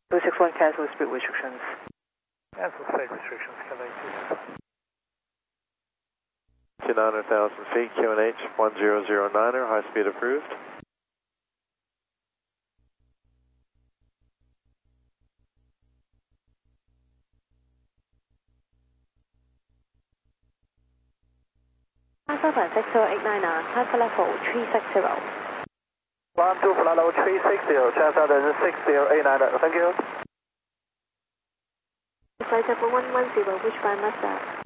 261 cancel speed restrictions. Cancel speed restrictions, Calais 261. To 900,000 feet, QNH 1009er, high speed approved. Alpha Flight 6089er, transfer level 360. 12 flight level 360, transfer level 6089er, thank you. Flight level 110, which by Mazda.